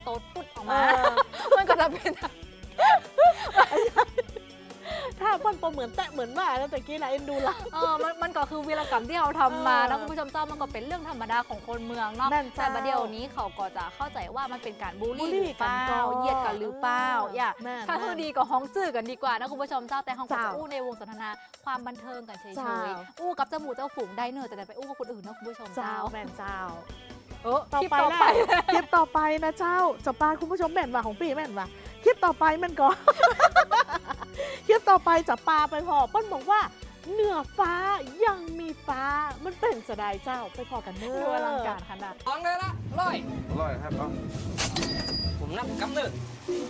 โต๊ดพุดออกมามันก็จะเป็นถ้าเปิ้ลเหมือนแตะเหมือนว่าแล้วแต่กี้นะเอ็นดูละมันก็คือวีรกรรมที่เราทำมานะคุณผู้ชมเจ้ามันก็เป็นเรื่องธรรมดาของคนเมืองเนาะแต่ประเดี๋ยวนี้เขาก็จะเข้าใจว่ามันเป็นการบูลลี่หรือเปล่าเหยียดกันหรือเปล่าอย่าถ้าคือดีก็ห้องจื้อกันดีกว่านะคุณผู้ชมเจ้าแต่ห้องก็จะอู้ในวงสนทนาความบันเทิงกันเฉยๆอู้กับเจ้าหมูเจ้าฝูงได้เนอะแต่ไปอู้กับคนอื่นนะคุณผู้ชมเจ้าแม่เจ้าต่อไปคลิปต่อไปนะเจ้าจะปาคุณผู้ชมแม่นว่าของพี่แม่นว่าคลิปต่อไปมันก็ คลิปต่อไปจะปาไปพอเปิ้ลบอกว่าเหนือฟ้ายังมีฟ้ามันเป็นจะได้เจ้าไปพอกันเนื้ออลังการขนาดลองเลยละร้อยครับผมนับกำเนิด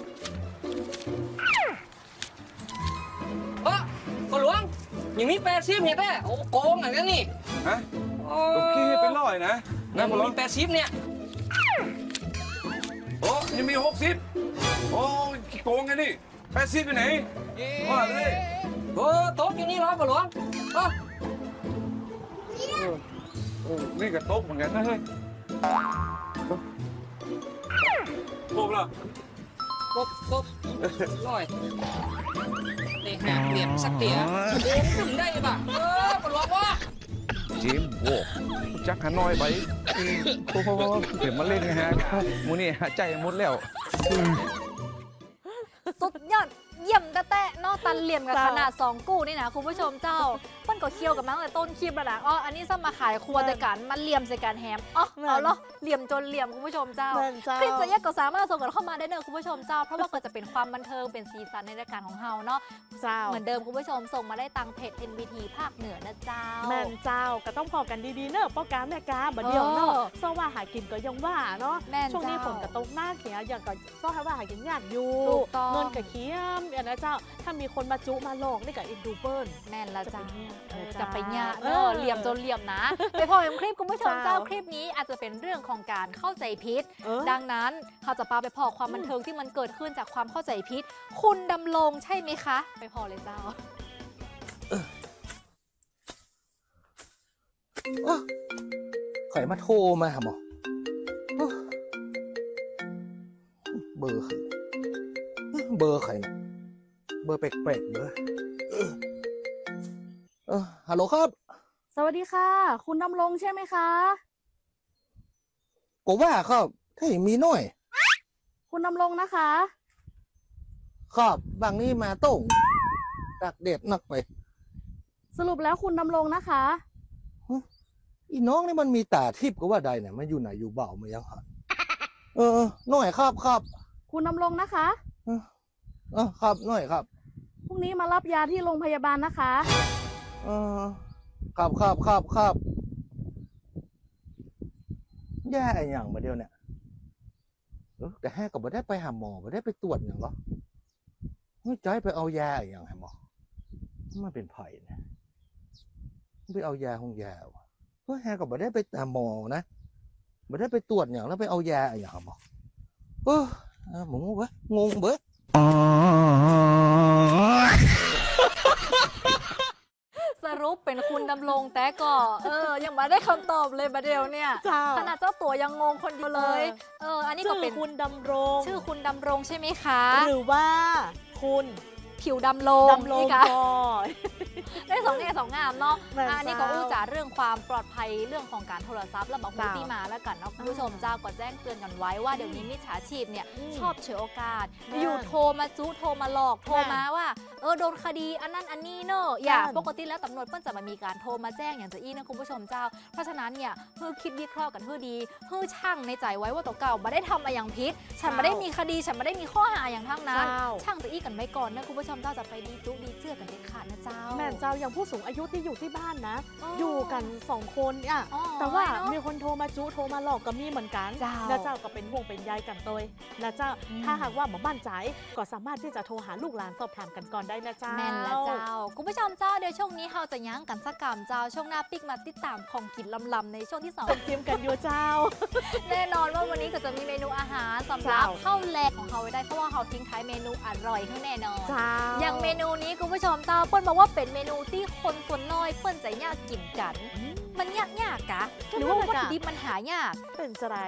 ก็หลวงอย่างนี้80เห็นไหมโอ้โกงอะไรนี่ฮะตกขี้เป็นร้อยนะนั่นมันมี80เนี่ยโอ้ยังมี60โอ้โกงไงนี่80ไปไหนว่าเลยโต๊ะอยู่นี่เหรอก็หลวงนี่กับโต๊ะเหมือนกันนะเฮ้ยโต๊ะละโต๊ะร้อยนี่หาเหรียญสักเตี๋ยโอ้ถึงได้ป่ะก็หลวงวะจิมโว้จักหาน้อยไปโอ้โหเดี๋ยวมาเล่นไงฮะมูนี่หาใจหมดแล้วสุดยอดเยี่ยมแต่นอกตันเหลี่ยมกับขนาด2กู้นี่นะคุณผู้ชมเจ้าเปิ้ลก็เคี่ยวกับมั้งแต่ต้นคลิปแล้วนะอันนี้ซ้ำมาขายครัวแต่กันมันเหลี่ยมใส่กันแฮมเอาเหรอเหลี่ยมจนเหลี่ยมคุณผู้ชมเจ้าคลิปจะแยกก็สามารถส่งกันเข้ามาได้เนอะคุณผู้ชมเจ้าเพราะว่าเกิดจะเป็นความบันเทิงเป็นซีซันในรายการของเฮาเนาะเหมือนเดิมคุณผู้ชมส่งมาได้ตังเพจ NBT ภาคเหนือนะเจ้าแม่นเจ้าก็ต้องพอกันดีๆเนอะป้ากาแม่กาบัดเดียวเนอะซ่อว่าหากินก็ยังว่าเนาะช่วงนี้ฝนกระตกหน้าเขียอย่างก็ซ่อให้ว่าหากินยากอยู่เงินกับเคี้ยมอย่างนะเจ้าถ้ามีคนมาจุมาหลอกนี่กับอินดูเบิลแม่นละจ้าจะไปเนี่ยเหลี่ยมจนเหลี่ยมนะไปพอเป็นคลิปคุณผู้ชมเจ้าคลิปนี้อาจจะเป็นเรื่องของการเข้าใจผิดดังนั้นเขาจะพาไปพอความบันเทิงที่มันเกิดขึ้นจากความเข้าใจผิดคุณดำรงใช่ไหมคะไปพอเลยเจ้าใครมาโทรมาหมอเบอร์ใครเบอร์แปลกๆเบอร์ฮัลโหลครับสวัสดีค่ะคุณดำรงใช่ไหมคะก็ว่าครับถ้าอย่างมีหน่อยคุณดำรงนะคะครับบางนี้มาต้งตักเด็ดนักไปสรุปแล้วคุณดำรงนะคะอีน้องนี่มันมีตาทิพย์ก็ว่าใดเนี่ยมันอยู่ไหนอยู่เบามายังหันหน่อยครับคุณดำรงนะคะครับหน่อยครับพรุ่งนี้มารับยาที่โรงพยาบาลนะคะครับแย่อย่างมาเดียวเนี่ยแต่แห่ก็บ่ได้ไปหาหมอบ่ได้ไปตรวจอย่างหรอใจไปเอายาอย่างให้หมอมันเป็นไผ่นะไปเอายาของยาเพราะแห่ก็บ่ได้ไปหาหมอนะบ่ได้ไปตรวจอย่างแล้วไปเอายาอย่างหมอหมูเบ้งงเบ้สรุปเป็นคุณดำรงแต่ก็ยังไม่ได้คำตอบเลยประเดี๋ยวเนี่ยขนาดเจ้าตัวยังงงคนเดียวเลยอันนี้ก็เป็นคุณดำรงชื่อคุณดำรงใช่ไหมคะหรือว่าคุณผิวดำรงนี่ค่ะได้2 แง่ 2 งามเนาะอันนี้ก็อู้จ๋าเรื่องความปลอดภัยเรื่องของการโทรศัพท์และบอกผู้ที่มาแล้วกันเนาะคุณผู้ชมเจ้าก็แจ้งเตือนกันไว้ว่าเดี๋ยวนี้มิจฉาชีพเนี่ยชอบฉวยโอกาสอยู่โทรมาจุโทรมาหลอกโทรมาว่าโดนคดีอันนั้นอันนี้เนอะอย่าปกติแล้วตำรวจเพิ่งจะมามีการโทรมาแจ้งอย่างจะอี้นะคุณผู้ชมเจ้าเพราะฉะนั้นเนี่ยเพื่อคิดวิเคราะห์กันเพื่อดีเพื่อช่างในใจไว้ว่าตัวเก่าไม่ได้ทำอะไรอย่างพิษฉันไม่ได้มีคดีฉันไม่ได้มีข้อหาอย่างทั้งนั้นช่างจะอี้กันไว้ก่อนนะคุณผู้ชมเจ้าจะไปดีจุดีเจื้อกันเด็ดขาดนะเจ้าแม่เจ้าอย่างผู้สูงอายุที่อยู่ที่บ้านนะอยู่กัน2 คนแต่ว่ามีคนโทรมาจุโทรมาหลอกก็มีเหมือนกันนะเจ้าก็เป็นห่วงเป็นใยกันตัวนะเจ้าถ้าหากว่าหมอบ้านใจก็สามารถที่จะโทรหาลูกหลานสอบถามกันก่อนได้นะเจ้าแม่นละเจ้าคุณผู้ชมเจ้าเดี๋ยวช่วงนี้เราจะยั้งกันสักกรรมเจ้าช่วงหน้าปิ๊กมาติดตามของกินลำๆในช่วงที่2 เตรียมกันอยู่เจ้าแน่นอนว่าวันนี้ก็จะมีเมนูอาหารสำหรับข้าวแลกของเขาไว้ได้เพราะว่าเขาทิ้งท้ายเมนูอร่อยขึ้นแน่นอนอย่างเมนูนี้คุณผู้ชมเจ้าเปิ้ลบอกว่าเป็นเมนูที่คนส่วนน้อยเปิ้ลใจยากกินกันมันยากกะหรือว่าวัตถุดิบมันหายากเป็นจะไร